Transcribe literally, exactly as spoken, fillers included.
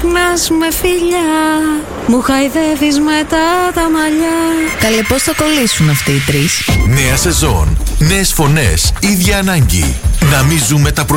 ξεχνάς με φιλιά, μου χαϊδεύεις μετά τα μαλλιά. Καλέ, πώς θα κολλήσουν αυτοί οι τρεις? Νέα σεζόν, νέες φωνές, ίδια ανάγκη. Να μην ζούμε τα πρωινά.